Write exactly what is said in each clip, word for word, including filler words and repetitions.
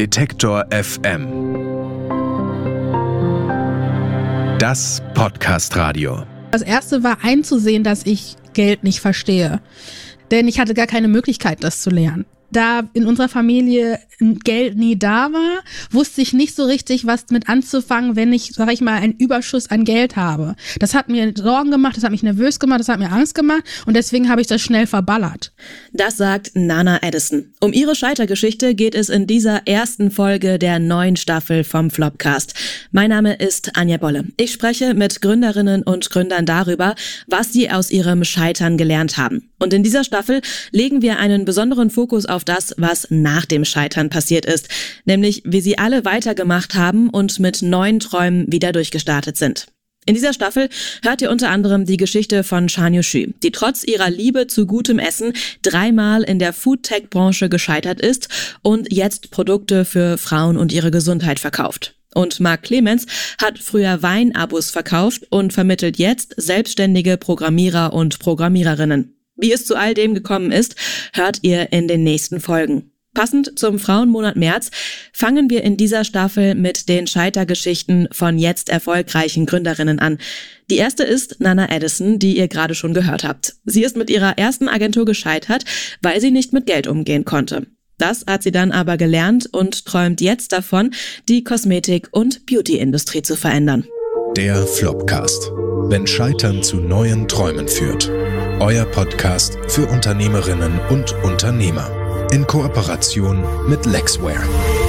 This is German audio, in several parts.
Detektor F M. Das Podcast-Radio. Das erste war einzusehen, dass ich Geld nicht verstehe. Denn ich hatte gar keine Möglichkeit, das zu lernen. Da in unserer Familie Geld nie da war, wusste ich nicht so richtig, was mit anzufangen, wenn ich, sag ich mal, einen Überschuss an Geld habe. Das hat mir Sorgen gemacht, das hat mich nervös gemacht, das hat mir Angst gemacht und deswegen habe ich das schnell verballert. Das sagt Nana Addison. Um ihre Scheitergeschichte geht es in dieser ersten Folge der neuen Staffel vom Flopcast. Mein Name ist Anja Bolle. Ich spreche mit Gründerinnen und Gründern darüber, was sie aus ihrem Scheitern gelernt haben. Und in dieser Staffel legen wir einen besonderen Fokus auf das, was nach dem Scheitern passiert ist, nämlich wie sie alle weitergemacht haben und mit neuen Träumen wieder durchgestartet sind. In dieser Staffel hört ihr unter anderem die Geschichte von Shanyu Xu, die trotz ihrer Liebe zu gutem Essen dreimal in der Food-Tech-Branche gescheitert ist und jetzt Produkte für Frauen und ihre Gesundheit verkauft. Und Marc Clemens hat früher Weinabos verkauft und vermittelt jetzt selbstständige Programmierer und Programmiererinnen. Wie es zu all dem gekommen ist, hört ihr in den nächsten Folgen. Passend zum Frauenmonat März fangen wir in dieser Staffel mit den Scheitergeschichten von jetzt erfolgreichen Gründerinnen an. Die erste ist Nana Addison, die ihr gerade schon gehört habt. Sie ist mit ihrer ersten Agentur gescheitert, weil sie nicht mit Geld umgehen konnte. Das hat sie dann aber gelernt und träumt jetzt davon, die Kosmetik- und Beauty-Industrie zu verändern. Der Flopcast. Wenn Scheitern zu neuen Träumen führt. Euer Podcast für Unternehmerinnen und Unternehmer. In Kooperation mit Lexware.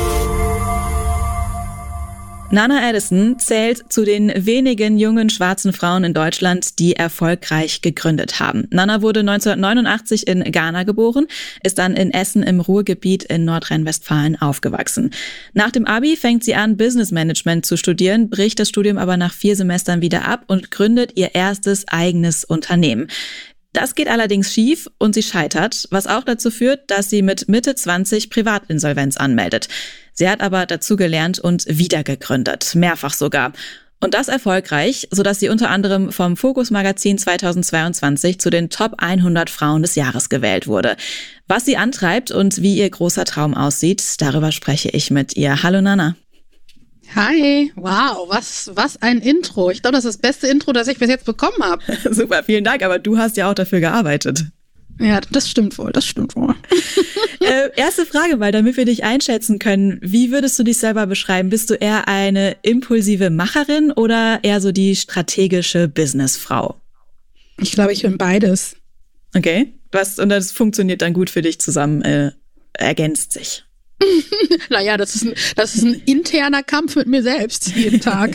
Nana Addison zählt zu den wenigen jungen schwarzen Frauen in Deutschland, die erfolgreich gegründet haben. Nana wurde neunzehnhundertneunundachtzig in Ghana geboren, ist dann in Essen im Ruhrgebiet in Nordrhein-Westfalen aufgewachsen. Nach dem Abi fängt sie an, Business Management zu studieren, bricht das Studium aber nach vier Semestern wieder ab und gründet ihr erstes eigenes Unternehmen. Das geht allerdings schief und sie scheitert, was auch dazu führt, dass sie mit Mitte zwanzig Privatinsolvenz anmeldet. Sie hat aber dazu gelernt und wieder gegründet, mehrfach sogar. Und das erfolgreich, sodass sie unter anderem vom Focus Magazin zweitausendzweiundzwanzig zu den Top hundert Frauen des Jahres gewählt wurde. Was sie antreibt und wie ihr großer Traum aussieht, darüber spreche ich mit ihr. Hallo Nana. Hi, wow, was was ein Intro. Ich glaube, das ist das beste Intro, das ich bis jetzt bekommen habe. Super, vielen Dank, aber du hast ja auch dafür gearbeitet. Ja, das stimmt wohl, das stimmt wohl. äh, erste Frage mal, damit wir dich einschätzen können. Wie würdest du dich selber beschreiben? Bist du eher eine impulsive Macherin oder eher so die strategische Businessfrau? Ich glaube, ich bin beides. Okay, was und das funktioniert dann gut für dich zusammen, äh, ergänzt sich. Naja, das ist, ein, das ist ein interner Kampf mit mir selbst jeden Tag.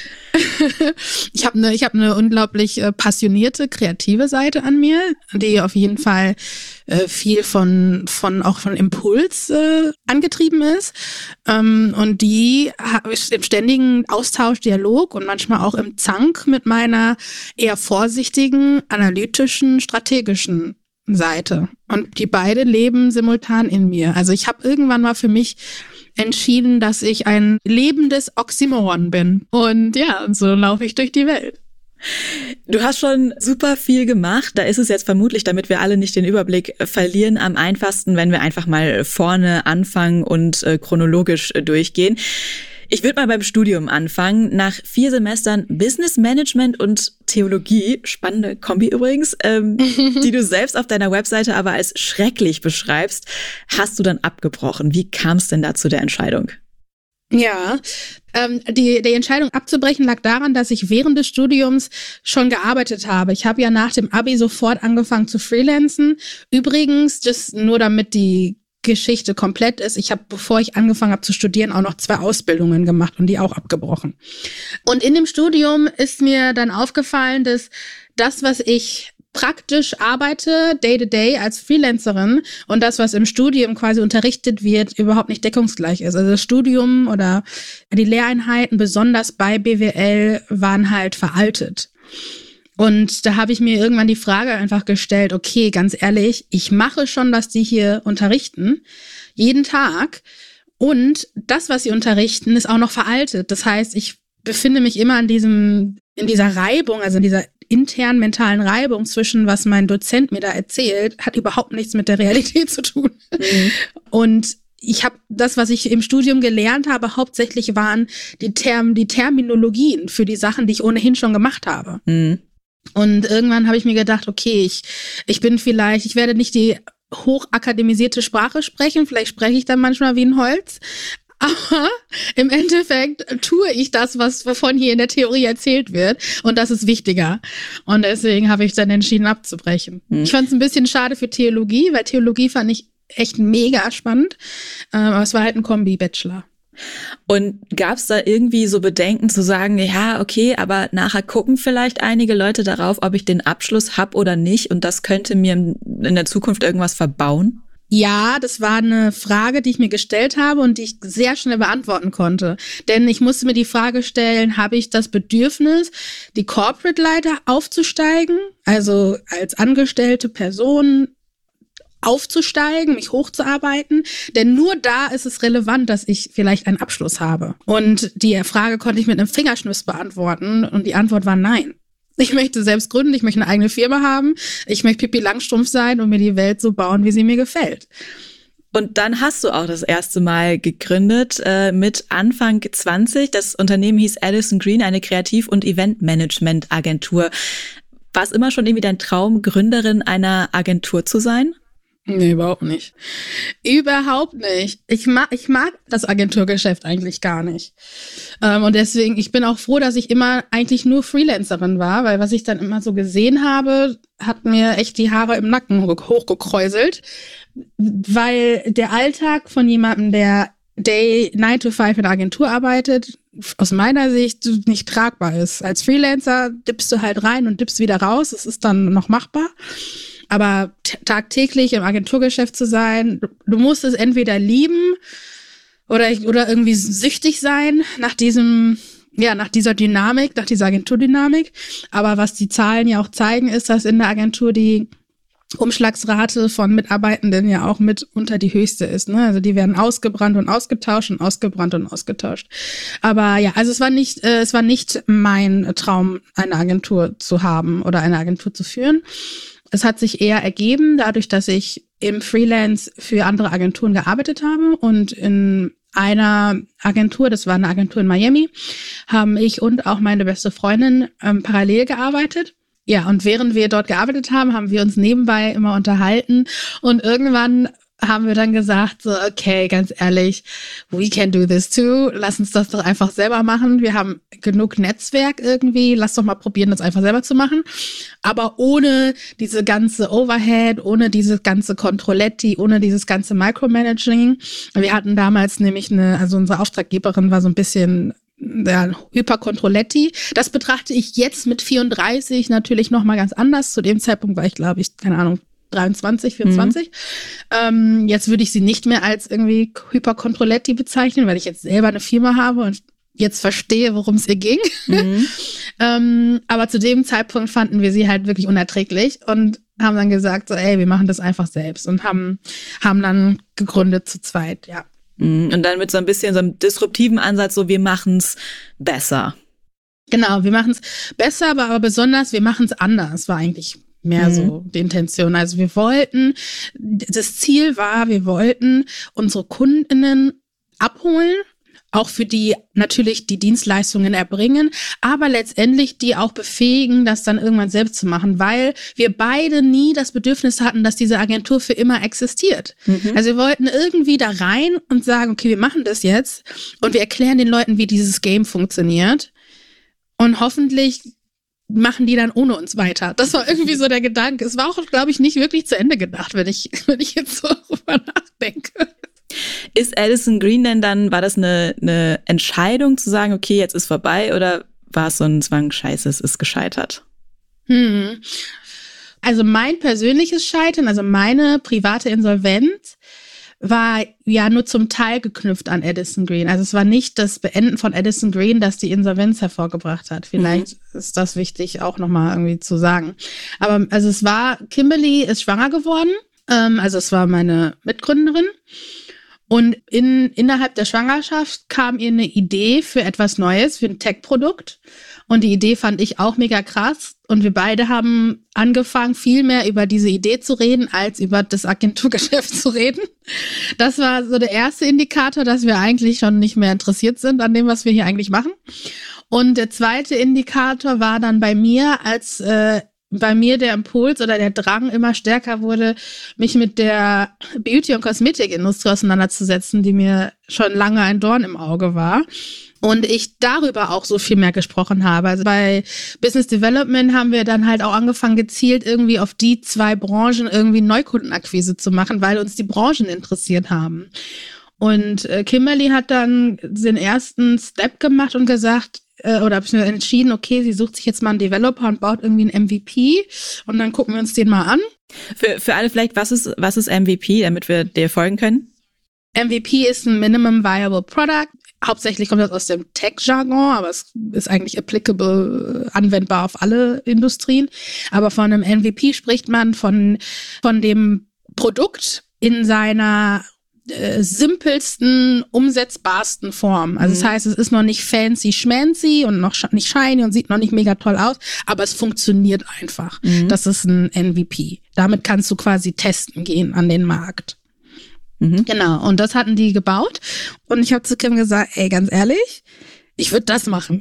Ich habe eine ich hab eine unglaublich äh, passionierte, kreative Seite an mir, die auf jeden Fall äh, viel von von auch von Impuls äh, angetrieben ist. Ähm, und die ist im ständigen Austausch, Dialog und manchmal auch im Zank mit meiner eher vorsichtigen, analytischen, strategischen Seite. Und die beide leben simultan in mir. Also ich habe irgendwann mal für mich entschieden, dass ich ein lebendes Oxymoron bin. Und ja, so laufe ich durch die Welt. Du hast schon super viel gemacht. Da ist es jetzt vermutlich, damit wir alle nicht den Überblick verlieren, am einfachsten, wenn wir einfach mal vorne anfangen und äh, chronologisch äh, durchgehen. Ich würde mal beim Studium anfangen. Nach vier Semestern Business Management und Theologie, spannende Kombi übrigens, ähm, die du selbst auf deiner Webseite aber als schrecklich beschreibst, hast du dann abgebrochen. Wie kam es denn da zu der Entscheidung? Ja, ähm, die, die Entscheidung abzubrechen lag daran, dass ich während des Studiums schon gearbeitet habe. Ich habe ja nach dem Abi sofort angefangen zu freelancen. Übrigens, das nur damit die Geschichte komplett ist. Ich habe, bevor ich angefangen habe zu studieren, auch noch zwei Ausbildungen gemacht und die auch abgebrochen. Und in dem Studium ist mir dann aufgefallen, dass das, was ich praktisch arbeite, day to day als Freelancerin und das, was im Studium quasi unterrichtet wird, überhaupt nicht deckungsgleich ist. Also das Studium oder die Lehreinheiten, besonders bei B W L, waren halt veraltet. Und da habe ich mir irgendwann die Frage einfach gestellt, okay, ganz ehrlich, ich mache schon, was die hier unterrichten, jeden Tag. Und das, was sie unterrichten, ist auch noch veraltet. Das heißt, ich befinde mich immer in diesem, in dieser Reibung, also in dieser internen mentalen Reibung zwischen, was mein Dozent mir da erzählt, hat überhaupt nichts mit der Realität zu tun. Mhm. Und ich habe das, was ich im Studium gelernt habe, hauptsächlich waren die, Term, die Terminologien für die Sachen, die ich ohnehin schon gemacht habe. Mhm. Und irgendwann habe ich mir gedacht, okay, ich, ich bin vielleicht, ich werde nicht die hochakademisierte Sprache sprechen, vielleicht spreche ich dann manchmal wie ein Holz, aber im Endeffekt tue ich das, was wovon hier in der Theorie erzählt wird, und das ist wichtiger. Und deswegen habe ich dann entschieden abzubrechen. Mhm. Ich fand es ein bisschen schade für Theologie, weil Theologie fand ich echt mega spannend, aber es war halt ein Kombi-Bachelor. Und gab es da irgendwie so Bedenken zu sagen, ja, okay, aber nachher gucken vielleicht einige Leute darauf, ob ich den Abschluss habe oder nicht, und das könnte mir in der Zukunft irgendwas verbauen? Ja, das war eine Frage, die ich mir gestellt habe und die ich sehr schnell beantworten konnte. Denn ich musste mir die Frage stellen, habe ich das Bedürfnis, die Corporate-Leiter aufzusteigen, also als angestellte Person aufzusteigen, mich hochzuarbeiten, denn nur da ist es relevant, dass ich vielleicht einen Abschluss habe. Und die Frage konnte ich mit einem Fingerschnips beantworten und die Antwort war nein. Ich möchte selbst gründen, ich möchte eine eigene Firma haben, ich möchte Pippi Langstrumpf sein und mir die Welt so bauen, wie sie mir gefällt. Und dann hast du auch das erste Mal gegründet äh, mit Anfang zwanzig. Das Unternehmen hieß Addison Green, eine Kreativ- und Eventmanagement-Agentur. War es immer schon irgendwie dein Traum, Gründerin einer Agentur zu sein? Nee, überhaupt nicht. Überhaupt nicht. Ich mag, ich mag das Agenturgeschäft eigentlich gar nicht. Ähm, und deswegen, ich bin auch froh, dass ich immer eigentlich nur Freelancerin war, weil was ich dann immer so gesehen habe, hat mir echt die Haare im Nacken hochgekräuselt. Weil der Alltag von jemandem, der Day nine to five in der Agentur arbeitet, aus meiner Sicht nicht tragbar ist. Als Freelancer dippst du halt rein und dippst wieder raus. Das ist dann noch machbar. Aber t- tagtäglich im Agenturgeschäft zu sein, du, du musst es entweder lieben oder, oder irgendwie süchtig sein nach diesem, ja, nach dieser Dynamik, nach dieser Agenturdynamik. Aber was die Zahlen ja auch zeigen, ist, dass in der Agentur die Umschlagsrate von Mitarbeitenden ja auch mit unter die höchste ist, ne? Also die werden ausgebrannt und ausgetauscht und ausgebrannt und ausgetauscht. Aber ja, also es war nicht, äh, es war nicht mein Traum, eine Agentur zu haben oder eine Agentur zu führen. Es hat sich eher ergeben, dadurch, dass ich im Freelance für andere Agenturen gearbeitet habe und in einer Agentur, das war eine Agentur in Miami, haben ich und auch meine beste Freundin ähm, parallel gearbeitet. Ja, und während wir dort gearbeitet haben, haben wir uns nebenbei immer unterhalten und irgendwann haben wir dann gesagt, so, okay, ganz ehrlich, we can do this too. Lass uns das doch einfach selber machen. Wir haben genug Netzwerk irgendwie. Lass doch mal probieren, das einfach selber zu machen. Aber ohne diese ganze Overhead, ohne dieses ganze Controletti, ohne dieses ganze Micromanaging. Wir hatten damals nämlich eine, also unsere Auftraggeberin war so ein bisschen ja, Hypercontroletti. Das betrachte ich jetzt mit vierunddreißig natürlich nochmal ganz anders. Zu dem Zeitpunkt war ich, glaube ich, keine Ahnung, dreiundzwanzig, vierundzwanzig. Mhm. Ähm, jetzt würde ich sie nicht mehr als irgendwie Hypercontroletti bezeichnen, weil ich jetzt selber eine Firma habe und jetzt verstehe, worum es ihr ging. Mhm. ähm, aber zu dem Zeitpunkt fanden wir sie halt wirklich unerträglich und haben dann gesagt, so, ey, wir machen das einfach selbst und haben, haben dann gegründet zu zweit, ja. Und dann mit so ein bisschen so einem disruptiven Ansatz, so wir machen's besser. Genau, wir machen's besser, aber, aber besonders, wir machen's anders, war eigentlich mehr mhm. so die Intention. Also wir wollten, das Ziel war, wir wollten unsere KundInnen abholen, auch für die natürlich die Dienstleistungen erbringen, aber letztendlich die auch befähigen, das dann irgendwann selbst zu machen, weil wir beide nie das Bedürfnis hatten, dass diese Agentur für immer existiert. Mhm. Also wir wollten irgendwie da rein und sagen, okay, wir machen das jetzt und wir erklären den Leuten, wie dieses Game funktioniert und hoffentlich machen die dann ohne uns weiter. Das war irgendwie so der Gedanke. Es war auch, glaube ich, nicht wirklich zu Ende gedacht, wenn ich, wenn ich jetzt so drüber nachdenke. Ist Addison Green denn dann, war das eine, eine Entscheidung zu sagen, okay, jetzt ist vorbei, oder war es so ein Zwang, scheiße, es ist gescheitert? Hm. Also mein persönliches Scheitern, also meine private Insolvenz, war ja nur zum Teil geknüpft an Addison Green. Also es war nicht das Beenden von Addison Green, das die Insolvenz hervorgebracht hat. Vielleicht mhm. ist das wichtig auch nochmal irgendwie zu sagen. Aber also es war, Kimberly ist schwanger geworden. Ähm, also es war meine Mitgründerin. Und in, innerhalb der Schwangerschaft kam ihr eine Idee für etwas Neues, für ein Tech-Produkt. Und die Idee fand ich auch mega krass. Und wir beide haben angefangen, viel mehr über diese Idee zu reden, als über das Agenturgeschäft zu reden. Das war so der erste Indikator, dass wir eigentlich schon nicht mehr interessiert sind an dem, was wir hier eigentlich machen. Und der zweite Indikator war dann bei mir, als äh, bei mir der Impuls oder der Drang immer stärker wurde, mich mit der Beauty- und Kosmetikindustrie auseinanderzusetzen, die mir schon lange ein Dorn im Auge war. Und ich darüber auch so viel mehr gesprochen habe. Also bei Business Development haben wir dann halt auch angefangen, gezielt irgendwie auf die zwei Branchen irgendwie Neukundenakquise zu machen, weil uns die Branchen interessiert haben. Und äh, Kimberly hat dann den ersten Step gemacht und gesagt, oder habe ich mir entschieden, okay, sie sucht sich jetzt mal einen Developer und baut irgendwie einen M V P und dann gucken wir uns den mal an. Für, für alle vielleicht, was ist, was ist M V P, damit wir dir folgen können? M V P ist ein Minimum Viable Product. Hauptsächlich kommt das aus dem Tech-Jargon, aber es ist eigentlich applicable, anwendbar auf alle Industrien. Aber von einem M V P spricht man von, von dem Produkt in seiner Äh, simpelsten, umsetzbarsten Form. Also mhm. das heißt, es ist noch nicht fancy schmancy und noch sch- nicht shiny und sieht noch nicht mega toll aus, aber es funktioniert einfach. Mhm. Das ist ein M V P. Damit kannst du quasi testen gehen an den Markt. Mhm. Genau, und das hatten die gebaut. Und ich habe zu Kim gesagt, ey, ganz ehrlich, ich würde das machen.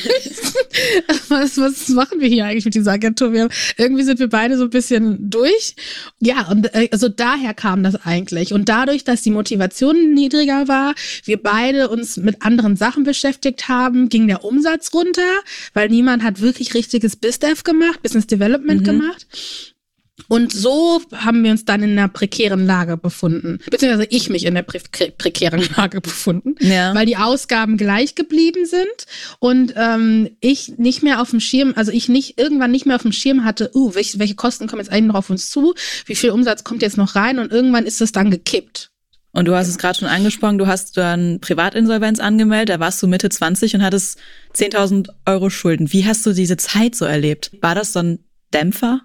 was, was machen wir hier eigentlich mit dieser Agentur? Wir, irgendwie sind wir beide so ein bisschen durch. Ja, und äh, also daher kam das eigentlich. Und dadurch, dass die Motivation niedriger war, wir beide uns mit anderen Sachen beschäftigt haben, ging der Umsatz runter, weil niemand hat wirklich richtiges BizDev gemacht, Business Development mhm. gemacht. Und so haben wir uns dann in einer prekären Lage befunden, beziehungsweise ich mich in der prä- prekären Lage befunden, ja. weil die Ausgaben gleich geblieben sind und ähm, ich nicht mehr auf dem Schirm, also ich nicht irgendwann nicht mehr auf dem Schirm hatte, uh, welche, welche Kosten kommen jetzt eigentlich noch auf uns zu, wie viel Umsatz kommt jetzt noch rein und irgendwann ist es dann gekippt. Und du hast es gerade schon angesprochen, du hast dann Privatinsolvenz angemeldet, da warst du Mitte zwanzig und hattest zehntausend Euro Schulden. Wie hast du diese Zeit so erlebt? War das so ein Dämpfer?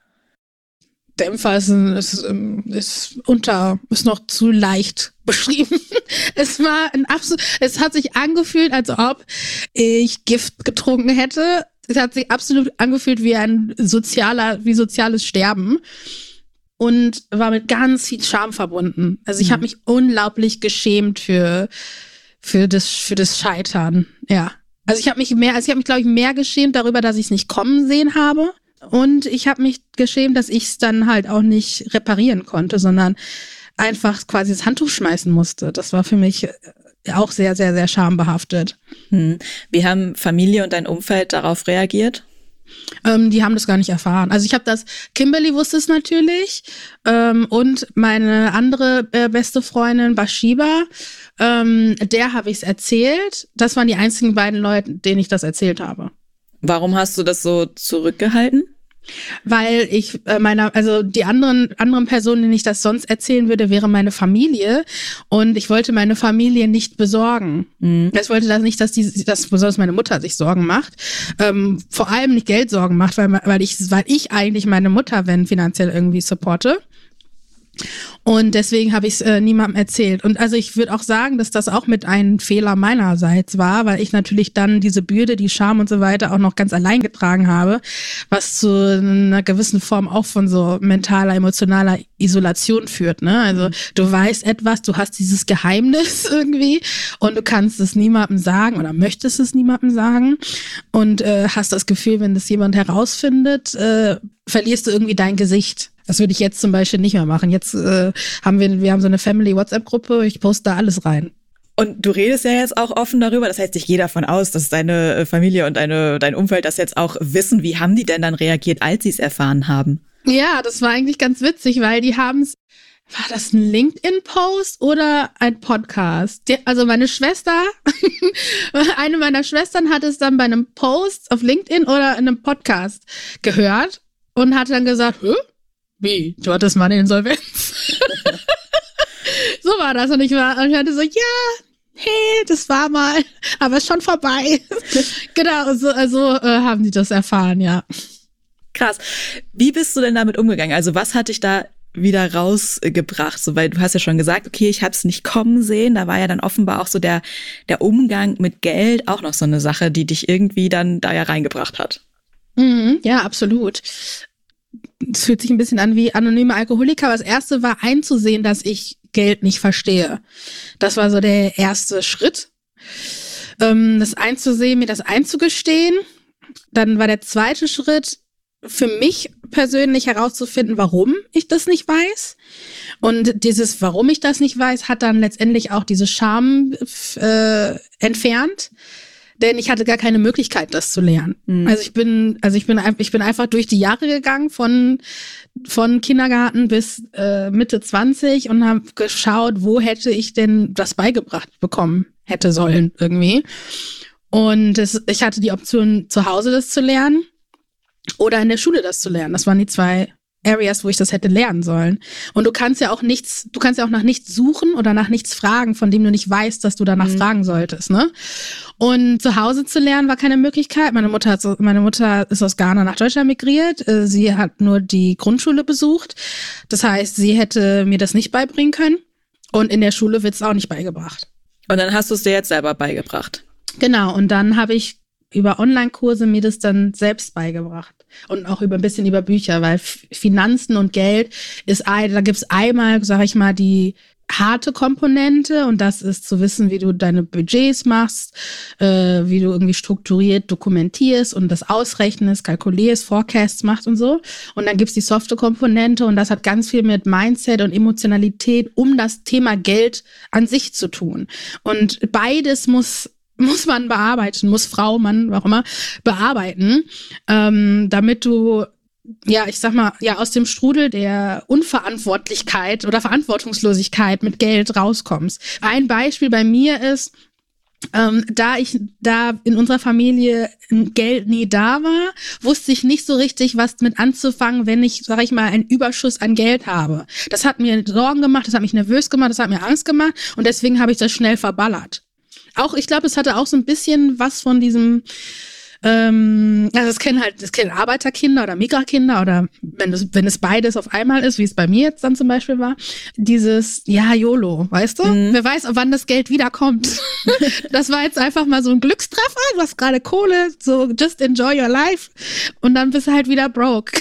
Dämpfer ist, ein, ist, ist unter, ist noch zu leicht beschrieben. Es war ein absolut, es hat sich angefühlt, als ob ich Gift getrunken hätte. Es hat sich absolut angefühlt wie ein sozialer, wie soziales Sterben und war mit ganz viel Scham verbunden. Also ich mhm. habe mich unglaublich geschämt für, für das, für das Scheitern. Ja. Also ich habe mich mehr, also ich habe mich, glaube ich, mehr geschämt darüber, dass ich es nicht kommen sehen habe. Und ich habe mich geschämt, dass ich es dann halt auch nicht reparieren konnte, sondern einfach quasi das Handtuch schmeißen musste. Das war für mich auch sehr, sehr, sehr schambehaftet. Hm. Wie haben Familie und dein Umfeld darauf reagiert? Ähm, die haben das gar nicht erfahren. Also ich habe das, Kimberly wusste es natürlich ähm, und meine andere äh, beste Freundin Bashiba, ähm, der habe ich es erzählt. Das waren die einzigen beiden Leute, denen ich das erzählt habe. Warum hast du das so zurückgehalten? Weil ich äh, meiner, also die anderen anderen Personen, denen ich das sonst erzählen würde, wäre meine Familie und ich wollte meine Familie nicht besorgen. Mhm. Ich wollte das nicht, dass die, dass besonders meine Mutter sich Sorgen macht, ähm, vor allem nicht Geldsorgen macht, weil weil ich weil ich eigentlich meine Mutter, wenn finanziell irgendwie supporte. Und deswegen habe ich es äh, niemandem erzählt. Und also ich würde auch sagen, dass das auch mit einem Fehler meinerseits war, weil ich natürlich dann diese Bürde, die Scham und so weiter auch noch ganz allein getragen habe, was zu einer gewissen Form auch von so mentaler, emotionaler Isolation führt. Ne? Also du weißt etwas, du hast dieses Geheimnis irgendwie und du kannst es niemandem sagen oder möchtest es niemandem sagen und äh, hast das Gefühl, wenn das jemand herausfindet, äh, verlierst du irgendwie dein Gesicht. Das würde ich jetzt zum Beispiel nicht mehr machen. Jetzt äh, haben wir, wir haben so eine Family-WhatsApp-Gruppe, ich poste da alles rein. Und du redest ja jetzt auch offen darüber, das heißt, ich gehe davon aus, dass deine Familie und deine, dein Umfeld das jetzt auch wissen. Wie haben die denn dann reagiert, als sie es erfahren haben? Ja, das war eigentlich ganz witzig, weil die haben es, war das ein LinkedIn-Post oder ein Podcast? Die, also meine Schwester, eine meiner Schwestern hat es dann bei einem Post auf LinkedIn oder in einem Podcast gehört und hat dann gesagt, hä? Wie? Du hattest mal eine Insolvenz? So war das. Und ich war, und ich hatte so, ja, hey, das war mal, aber ist schon vorbei. Genau, so also, äh, haben die das erfahren, ja. Krass. Wie bist du denn damit umgegangen? Also was hat dich da wieder rausgebracht? So, weil du hast ja schon gesagt, okay, ich habe es nicht kommen sehen. Da war ja dann offenbar auch so der, der Umgang mit Geld auch noch so eine Sache, die dich irgendwie dann da ja reingebracht hat. Mhm, ja, absolut. Es fühlt sich ein bisschen an wie anonyme Alkoholiker. Aber das Erste war einzusehen, dass ich Geld nicht verstehe. Das war so der erste Schritt. Ähm, das einzusehen, mir das einzugestehen. Dann war der zweite Schritt, für mich persönlich herauszufinden, warum ich das nicht weiß. Und dieses, warum ich das nicht weiß, hat dann letztendlich auch diese Scham äh, entfernt. Denn ich hatte gar keine Möglichkeit, das zu lernen. Mhm. Also ich bin, also ich bin, ich bin einfach durch die Jahre gegangen, von von Kindergarten bis äh, Mitte zwanzig und habe geschaut, wo hätte ich denn das beigebracht bekommen hätte sollen irgendwie. Und es, ich hatte die Option, zu Hause das zu lernen oder in der Schule das zu lernen. Das waren die zwei Areas, wo ich das hätte lernen sollen. Und du kannst ja auch nichts, du kannst ja auch nach nichts suchen oder nach nichts fragen, von dem du nicht weißt, dass du danach mhm. fragen solltest, ne? Und zu Hause zu lernen war keine Möglichkeit. Meine Mutter hat so, meine Mutter ist aus Ghana nach Deutschland migriert. Sie hat nur die Grundschule besucht. Das heißt, sie hätte mir das nicht beibringen können. Und in der Schule wird es auch nicht beigebracht. Und dann hast du es dir jetzt selber beigebracht. Genau. Und dann habe ich über Online-Kurse mir das dann selbst beigebracht. Und auch über ein bisschen über Bücher, weil Finanzen und Geld ist, da gibt's einmal, sag ich mal, die harte Komponente, und das ist zu wissen, wie du deine Budgets machst, äh, wie du irgendwie strukturiert dokumentierst und das ausrechnest, kalkulierst, Forecasts machst und so. Und dann gibt's die softe Komponente, und das hat ganz viel mit Mindset und Emotionalität um das Thema Geld an sich zu tun. Und beides muss muss man bearbeiten, muss Frau, Mann, warum immer, bearbeiten, ähm, damit du, ja, ich sag mal, ja, aus dem Strudel der Unverantwortlichkeit oder Verantwortungslosigkeit mit Geld rauskommst. Ein Beispiel bei mir ist, ähm, da ich, da in unserer Familie Geld nie da war, wusste ich nicht so richtig, was mit anzufangen, wenn ich, sag ich mal, einen Überschuss an Geld habe. Das hat mir Sorgen gemacht, das hat mich nervös gemacht, das hat mir Angst gemacht, und deswegen habe ich das schnell verballert. Auch, ich glaube, es hatte auch so ein bisschen was von diesem, ähm, also das kennen halt, das kennen Arbeiterkinder oder Migrakinder, oder wenn es, wenn es beides auf einmal ist, wie es bei mir jetzt dann zum Beispiel war, dieses, ja, YOLO, weißt du? Mhm. Wer weiß, wann das Geld wiederkommt. Das war jetzt einfach mal so ein Glückstreffer, du hast gerade Kohle, so just enjoy your life, und dann bist du halt wieder broke.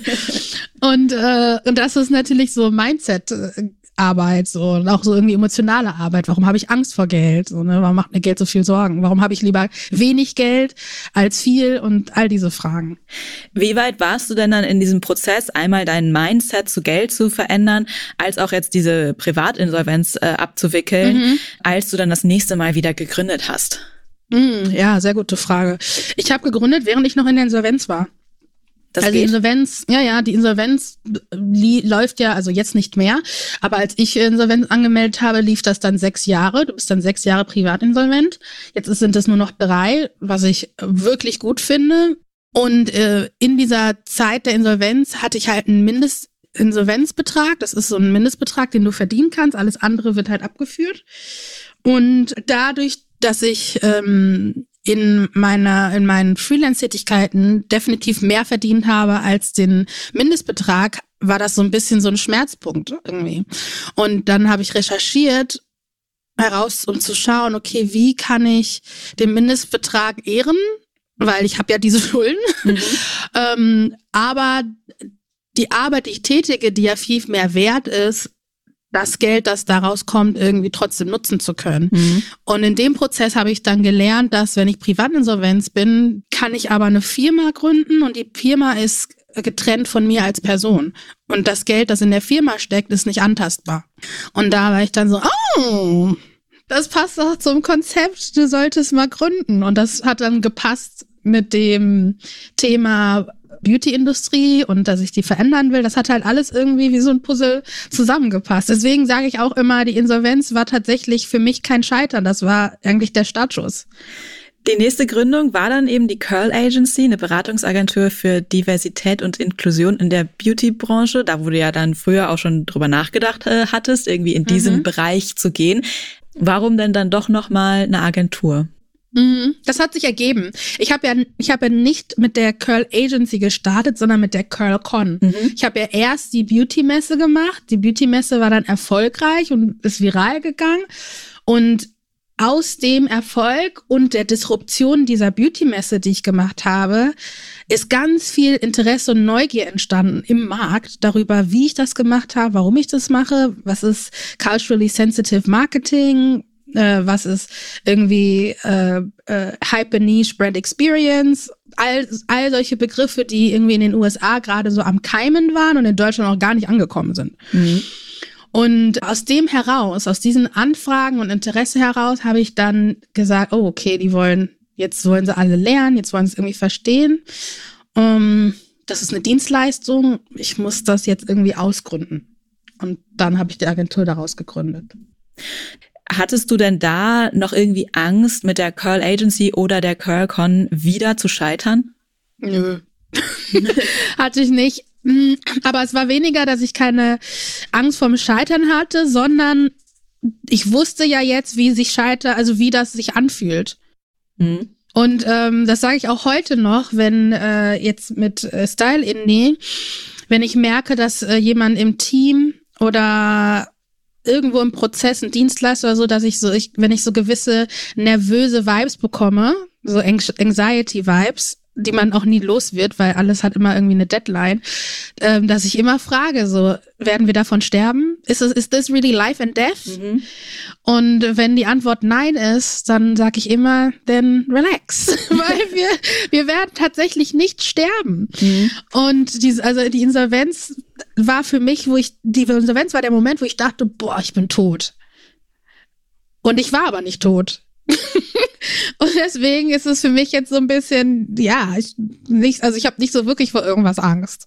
und, äh, und das ist natürlich so Mindset, Arbeit, so, und auch so irgendwie emotionale Arbeit. Warum habe ich Angst vor Geld? So, ne? Warum macht mir Geld so viel Sorgen? Warum habe ich lieber wenig Geld als viel? Und all diese Fragen. Wie weit warst du denn dann in diesem Prozess, einmal dein Mindset zu Geld zu verändern, als auch jetzt diese Privatinsolvenz äh, abzuwickeln, mhm. als du dann das nächste Mal wieder gegründet hast? Mhm, ja, sehr gute Frage. Ich habe gegründet, während ich noch in der Insolvenz war. Das also geht? Die Insolvenz, ja, ja, die Insolvenz li- läuft ja, also jetzt nicht mehr, aber als ich Insolvenz angemeldet habe, lief das dann sechs Jahre. Du bist dann sechs Jahre privatinsolvent. Jetzt sind es nur noch drei, was ich wirklich gut finde. Und äh, in dieser Zeit der Insolvenz hatte ich halt einen Mindestinsolvenzbetrag. Das ist so ein Mindestbetrag, den du verdienen kannst. Alles andere wird halt abgeführt. Und dadurch, dass ich ähm, in meiner, in meinen Freelance-Tätigkeiten definitiv mehr verdient habe als den Mindestbetrag, war das so ein bisschen so ein Schmerzpunkt irgendwie. Und dann habe ich recherchiert heraus, um zu schauen, okay, wie kann ich den Mindestbetrag ehren? Weil ich habe ja diese Schulden. Mhm. ähm, aber die Arbeit, die ich tätige, die ja viel mehr wert ist, das Geld, das daraus kommt, irgendwie trotzdem nutzen zu können. Mhm. Und in dem Prozess habe ich dann gelernt, dass, wenn ich Privatinsolvenz bin, kann ich aber eine Firma gründen, und die Firma ist getrennt von mir als Person. Und das Geld, das in der Firma steckt, ist nicht antastbar. Und da war ich dann so, oh, das passt auch zum Konzept, du solltest mal gründen. Und das hat dann gepasst mit dem Thema Beauty-Industrie und dass ich die verändern will. Das hat halt alles irgendwie wie so ein Puzzle zusammengepasst. Deswegen sage ich auch immer, die Insolvenz war tatsächlich für mich kein Scheitern. Das war eigentlich der Startschuss. Die nächste Gründung war dann eben die Curl Agency, eine Beratungsagentur für Diversität und Inklusion in der Beauty-Branche. Da wo du ja dann früher auch schon drüber nachgedacht äh, hattest, irgendwie in diesen mhm. Bereich zu gehen. Warum denn dann doch nochmal eine Agentur? Das hat sich ergeben. Ich habe ja, ich habe ja nicht mit der Curl Agency gestartet, sondern mit der CurlCon. Mhm. Ich habe ja erst die Beauty-Messe gemacht. Die Beauty-Messe war dann erfolgreich und ist viral gegangen. Und aus dem Erfolg und der Disruption dieser Beauty-Messe, die ich gemacht habe, ist ganz viel Interesse und Neugier entstanden im Markt darüber, wie ich das gemacht habe, warum ich das mache, was ist culturally sensitive Marketing, Äh, was ist irgendwie äh, äh, Hyper Niche Brand Experience, all, all solche Begriffe, die irgendwie in den U S A gerade so am Keimen waren und in Deutschland auch gar nicht angekommen sind. Mhm. Und aus dem heraus, aus diesen Anfragen und Interesse heraus, habe ich dann gesagt, oh okay, die wollen, jetzt wollen sie alle lernen, jetzt wollen sie es irgendwie verstehen. Um, das ist eine Dienstleistung, ich muss das jetzt irgendwie ausgründen. Und dann habe ich die Agentur daraus gegründet. Hattest du denn da noch irgendwie Angst, mit der Curl Agency oder der CurlCon wieder zu scheitern? Nö. Hatte ich nicht. Aber es war weniger, dass ich keine Angst vorm Scheitern hatte, sondern ich wusste ja jetzt, wie sich Scheitern, also wie das sich anfühlt. Mhm. Und ähm, das sage ich auch heute noch, wenn äh, jetzt mit äh, Style Indie, wenn ich merke, dass äh, jemand im Team oder irgendwo im Prozess, ein Dienstleister oder so, dass ich so, ich, wenn ich so gewisse nervöse Vibes bekomme, so Anxiety-Vibes, die man auch nie los wird, weil alles hat immer irgendwie eine Deadline, ähm, dass ich immer frage, so, werden wir davon sterben? Ist es, ist this really life and death? Mhm. Und wenn die Antwort nein ist, dann sage ich immer, then relax, weil wir, wir werden tatsächlich nicht sterben. Mhm. Und diese, also die Insolvenz war für mich, wo ich, die Insolvenz war der Moment, wo ich dachte, boah, ich bin tot. Und ich war aber nicht tot. Und deswegen ist es für mich jetzt so ein bisschen, ja, ich nicht, also ich habe nicht so wirklich vor irgendwas Angst.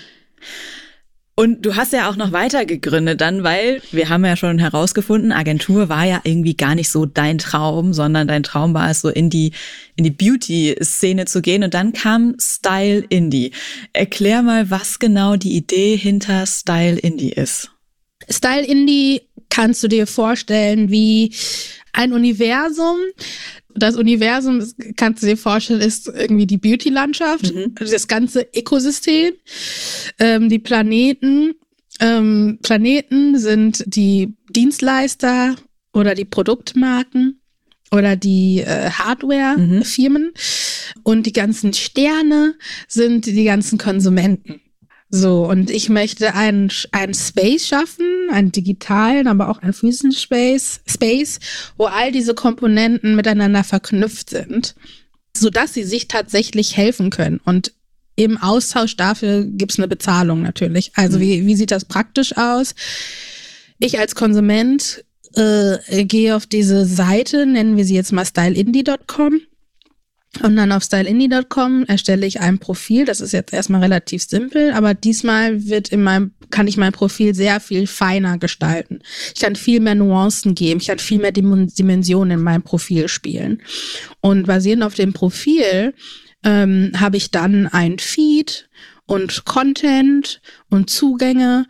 Und du hast ja auch noch weiter gegründet dann, weil wir haben ja schon herausgefunden, Agentur war ja irgendwie gar nicht so dein Traum, sondern dein Traum war es, so in die in die Beauty-Szene zu gehen. Und dann kam Style Indie. Erklär mal, was genau die Idee hinter Style Indie ist. Style Indie kannst du dir vorstellen wie ein Universum. Das Universum, das kannst du dir vorstellen, ist irgendwie die Beauty-Landschaft, mhm. das ganze Ökosystem, ähm, die Planeten. Ähm, Planeten sind die Dienstleister oder die Produktmarken oder die äh, Hardware-Firmen. Mhm. Und die ganzen Sterne sind die ganzen Konsumenten. So, und ich möchte einen, einen Space schaffen, einen digitalen, aber auch einen physischen Space, Space, wo all diese Komponenten miteinander verknüpft sind, sodass sie sich tatsächlich helfen können. Und im Austausch dafür gibt's eine Bezahlung natürlich. Also mhm. wie, wie sieht das praktisch aus? Ich als Konsument äh, gehe auf diese Seite, nennen wir sie jetzt mal style indie dot com. Und dann auf style indie dot com erstelle ich ein Profil. Das ist jetzt erstmal relativ simpel, aber diesmal wird in meinem, kann ich mein Profil sehr viel feiner gestalten. Ich kann viel mehr Nuancen geben. Ich kann viel mehr Dimensionen in meinem Profil spielen. Und basierend auf dem Profil ähm, habe ich dann ein Feed und Content und Zugänge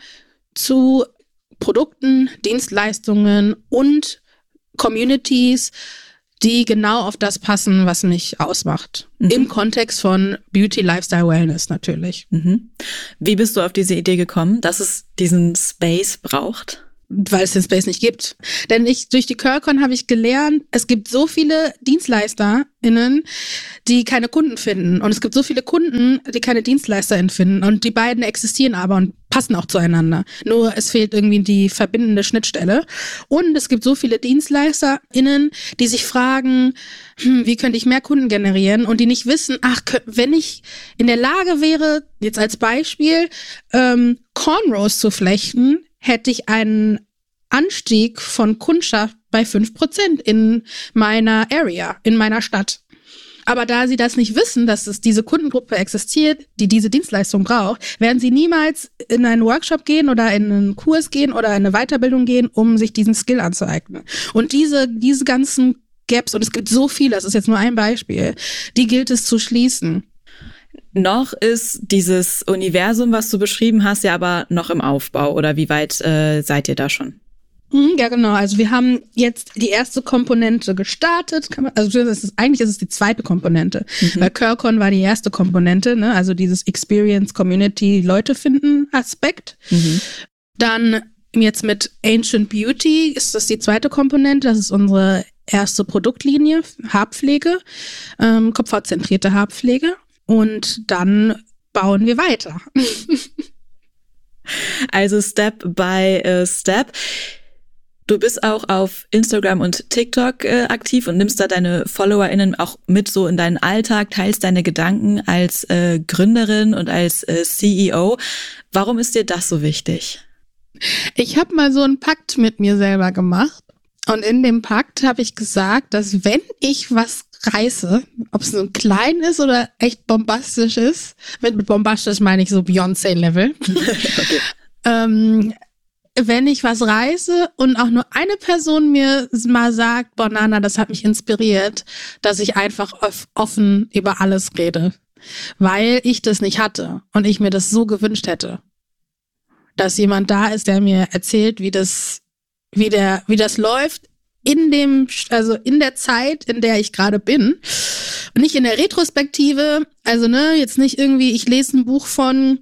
zu Produkten, Dienstleistungen und Communities, die genau auf das passen, was mich ausmacht. Mhm. Im Kontext von Beauty, Lifestyle, Wellness natürlich. Mhm. Wie bist du auf diese Idee gekommen, dass es diesen Space braucht? Weil es den Space nicht gibt. Denn ich durch die CurlCon habe ich gelernt, es gibt so viele DienstleisterInnen, die keine Kunden finden. Und es gibt so viele Kunden, die keine DienstleisterInnen finden. Und die beiden existieren aber und passen auch zueinander. Nur es fehlt irgendwie die verbindende Schnittstelle. Und es gibt so viele DienstleisterInnen, die sich fragen, hm, wie könnte ich mehr Kunden generieren? Und die nicht wissen, ach, wenn ich in der Lage wäre, jetzt als Beispiel, ähm, Cornrows zu flechten, hätte ich einen Anstieg von Kundschaft bei fünf Prozent in meiner Area, in meiner Stadt. Aber da sie das nicht wissen, dass es diese Kundengruppe existiert, die diese Dienstleistung braucht, werden sie niemals in einen Workshop gehen oder in einen Kurs gehen oder in eine Weiterbildung gehen, um sich diesen Skill anzueignen. Und diese, diese ganzen Gaps, und es gibt so viele, das ist jetzt nur ein Beispiel, die gilt es zu schließen. Noch ist dieses Universum, was du beschrieben hast, ja aber noch im Aufbau. Oder wie weit äh, seid ihr da schon? Ja, genau. Also wir haben jetzt die erste Komponente gestartet. Kann man, also das ist, eigentlich ist es die zweite Komponente, mhm. weil CurlCon war die erste Komponente, ne? Also dieses Experience, Community, Leute finden Aspekt. Mhm. Dann jetzt mit Ancient Beauty ist das die zweite Komponente. Das ist unsere erste Produktlinie, Haarpflege, ähm, kopfhautzentrierte Haarpflege. Und dann bauen wir weiter. Also Step by uh, Step. Du bist auch auf Instagram und TikTok äh, aktiv und nimmst da deine FollowerInnen auch mit so in deinen Alltag, teilst deine Gedanken als äh, Gründerin und als äh, C E O. Warum ist dir das so wichtig? Ich habe mal so einen Pakt mit mir selber gemacht und in dem Pakt habe ich gesagt, dass wenn ich was reiße, ob es nun klein ist oder echt bombastisch ist, mit bombastisch meine ich so Beyoncé-Level, okay. ähm, wenn ich was reiße und auch nur eine Person mir mal sagt, boah, Nana, das hat mich inspiriert, dass ich einfach offen über alles rede, weil ich das nicht hatte und ich mir das so gewünscht hätte, dass jemand da ist, der mir erzählt, wie das, wie der, wie das läuft in dem, also in der Zeit, in der ich gerade bin und nicht in der Retrospektive, also ne, jetzt nicht irgendwie, ich lese ein Buch von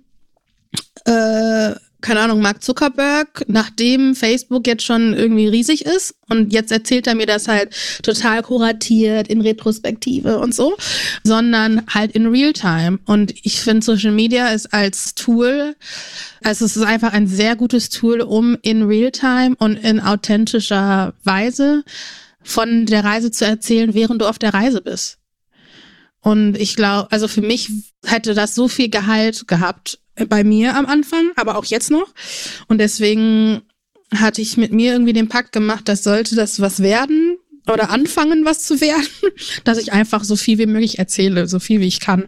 äh, keine Ahnung, Mark Zuckerberg, nachdem Facebook jetzt schon irgendwie riesig ist und jetzt erzählt er mir das halt total kuratiert in Retrospektive und so, sondern halt in Realtime. Und ich finde, Social Media ist als Tool, also es ist einfach ein sehr gutes Tool, um in Realtime und in authentischer Weise von der Reise zu erzählen, während du auf der Reise bist. Und ich glaube, also für mich hätte das so viel Gehalt gehabt, bei mir am Anfang, aber auch jetzt noch. Und deswegen hatte ich mit mir irgendwie den Pakt gemacht, dass sollte das was werden oder anfangen, was zu werden, dass ich einfach so viel wie möglich erzähle, so viel wie ich kann.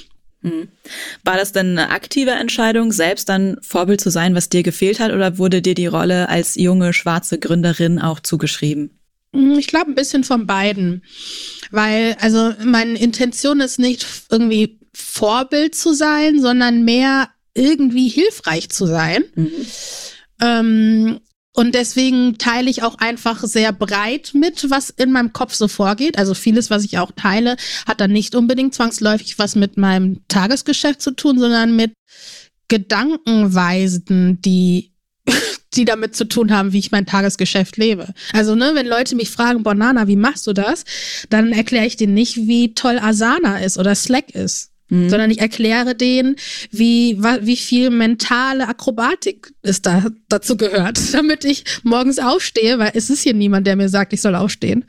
War das denn eine aktive Entscheidung, selbst dann Vorbild zu sein, was dir gefehlt hat, oder wurde dir die Rolle als junge, schwarze Gründerin auch zugeschrieben? Ich glaube, ein bisschen von beiden. Weil, also meine Intention ist nicht irgendwie Vorbild zu sein, sondern mehr irgendwie hilfreich zu sein. Mhm. Ähm, und deswegen teile ich auch einfach sehr breit mit, was in meinem Kopf so vorgeht. Also vieles, was ich auch teile, hat dann nicht unbedingt zwangsläufig was mit meinem Tagesgeschäft zu tun, sondern mit Gedankenweisen, die die damit zu tun haben, wie ich mein Tagesgeschäft lebe. Also, ne, wenn Leute mich fragen, boah, Nana, wie machst du das? Dann erkläre ich denen nicht, wie toll Asana ist oder Slack ist. Mhm. Sondern ich erkläre denen, wie, wie viel mentale Akrobatik es da, dazu gehört, damit ich morgens aufstehe, weil es ist hier niemand, der mir sagt, ich soll aufstehen.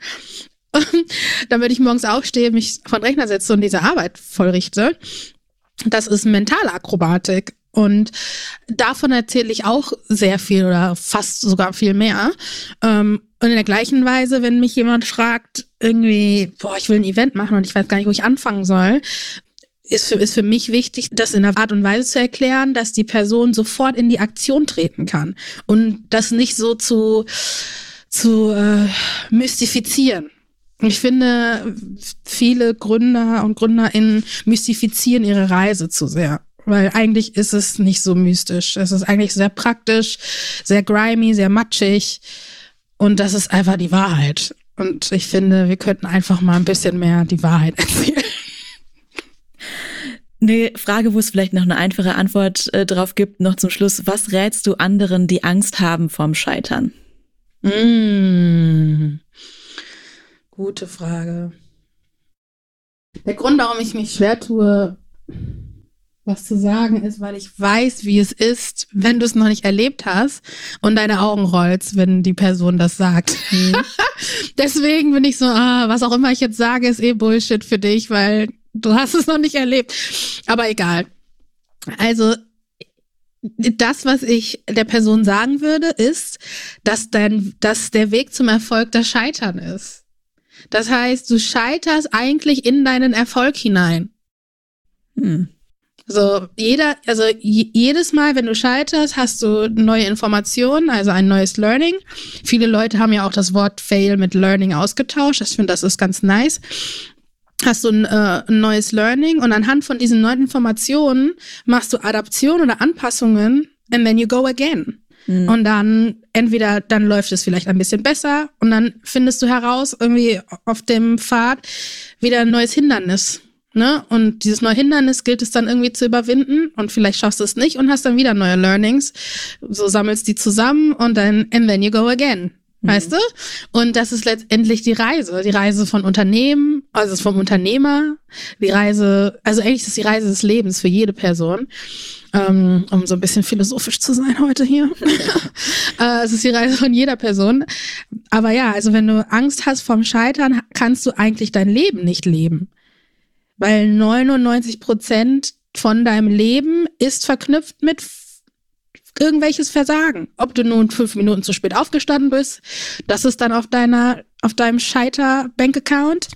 Damit ich morgens aufstehe, mich vor den Rechner setze und diese Arbeit vollrichte. Das ist mentale Akrobatik. Und davon erzähle ich auch sehr viel oder fast sogar viel mehr. Und in der gleichen Weise, wenn mich jemand fragt, irgendwie, boah, ich will ein Event machen und ich weiß gar nicht, wo ich anfangen soll, ist für, ist für mich wichtig, das in einer Art und Weise zu erklären, dass die Person sofort in die Aktion treten kann und das nicht so zu, zu äh, mystifizieren. Ich finde, viele Gründer und GründerInnen mystifizieren ihre Reise zu sehr. Weil eigentlich ist es nicht so mystisch. Es ist eigentlich sehr praktisch, sehr grimy, sehr matschig. Und das ist einfach die Wahrheit. Und ich finde, wir könnten einfach mal ein bisschen mehr die Wahrheit erzählen. Eine Frage, wo es vielleicht noch eine einfache Antwort äh, drauf gibt, noch zum Schluss. Was rätst du anderen, die Angst haben vorm Scheitern? Mmh. Gute Frage. Der Grund, warum ich mich schwer tue, was zu sagen, ist, weil ich weiß, wie es ist, wenn du es noch nicht erlebt hast und deine Augen rollst, wenn die Person das sagt. Mhm. Deswegen bin ich so, ah, was auch immer ich jetzt sage, ist eh Bullshit für dich, weil du hast es noch nicht erlebt. Aber egal. Also das, was ich der Person sagen würde, ist, dass, dein, dass der Weg zum Erfolg das Scheitern ist. Das heißt, du scheiterst eigentlich in deinen Erfolg hinein. Hm. So, jeder, also j- jedes Mal, wenn du scheiterst, hast du neue Informationen, also ein neues Learning. Viele Leute haben ja auch das Wort Fail mit Learning ausgetauscht. Ich finde, das ist ganz nice. Hast du ein, äh, ein neues Learning und anhand von diesen neuen Informationen machst du Adaptionen oder Anpassungen and then you go again. Mhm. Und dann entweder, dann läuft es vielleicht ein bisschen besser und dann findest du heraus, irgendwie auf dem Pfad wieder ein neues Hindernis. Ne? Und dieses neue Hindernis gilt es dann irgendwie zu überwinden und vielleicht schaffst du es nicht und hast dann wieder neue Learnings. So sammelst die zusammen und dann, and then you go again. Mhm. Weißt du? Und das ist letztendlich die Reise. Die Reise von Unternehmen, also vom Unternehmer, die Reise, also eigentlich ist es die Reise des Lebens für jede Person. Um, um so ein bisschen philosophisch zu sein heute hier. uh, es ist die Reise von jeder Person. Aber ja, also wenn du Angst hast vorm Scheitern, kannst du eigentlich dein Leben nicht leben. Weil neunundneunzig Prozent von deinem Leben ist verknüpft mit f- irgendwelches Versagen. Ob du nun fünf Minuten zu spät aufgestanden bist, das ist dann auf deiner, auf deinem Scheiter-Bank-Account.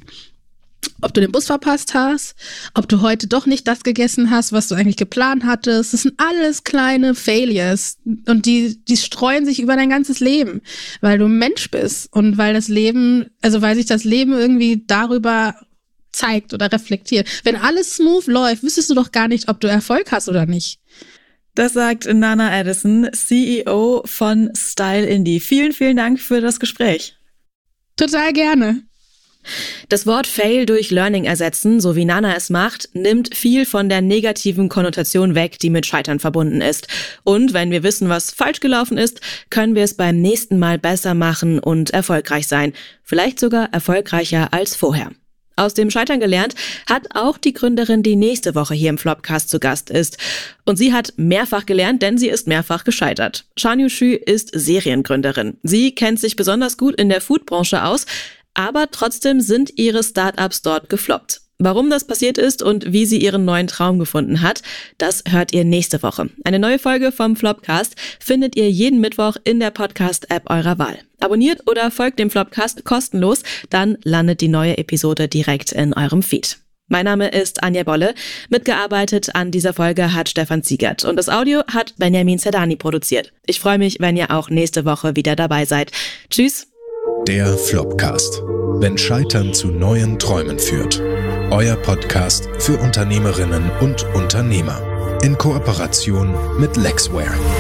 Ob du den Bus verpasst hast, ob du heute doch nicht das gegessen hast, was du eigentlich geplant hattest. Das sind alles kleine Failures und die, die streuen sich über dein ganzes Leben, weil du ein Mensch bist und weil das Leben, also weil sich das Leben irgendwie darüber zeigt oder reflektiert. Wenn alles smooth läuft, wüsstest du doch gar nicht, ob du Erfolg hast oder nicht. Das sagt Nana Addison, C E O von Style Indie. Vielen, vielen Dank für das Gespräch. Total gerne. Das Wort Fail durch Learning ersetzen, so wie Nana es macht, nimmt viel von der negativen Konnotation weg, die mit Scheitern verbunden ist. Und wenn wir wissen, was falsch gelaufen ist, können wir es beim nächsten Mal besser machen und erfolgreich sein. Vielleicht sogar erfolgreicher als vorher. Aus dem Scheitern gelernt hat auch die Gründerin, die nächste Woche hier im Flopcast zu Gast ist. Und sie hat mehrfach gelernt, denn sie ist mehrfach gescheitert. Shan Yuxu ist Seriengründerin. Sie kennt sich besonders gut in der Foodbranche aus, aber trotzdem sind ihre Startups dort gefloppt. Warum das passiert ist und wie sie ihren neuen Traum gefunden hat, das hört ihr nächste Woche. Eine neue Folge vom Flopcast findet ihr jeden Mittwoch in der Podcast-App eurer Wahl. Abonniert oder folgt dem Flopcast kostenlos, dann landet die neue Episode direkt in eurem Feed. Mein Name ist Anja Bolle. Mitgearbeitet an dieser Folge hat Stefan Ziegert und das Audio hat Benjamin Zerdani produziert. Ich freue mich, wenn ihr auch nächste Woche wieder dabei seid. Tschüss! Der Flopcast. Wenn Scheitern zu neuen Träumen führt. Euer Podcast für Unternehmerinnen und Unternehmer. In Kooperation mit Lexware.